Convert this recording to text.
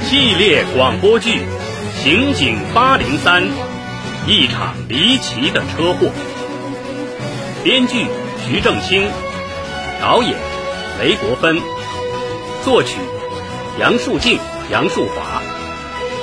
系列广播剧《刑警803》，一场离奇的车祸。编剧徐正清，导演雷国芬，作曲杨树静、杨树华。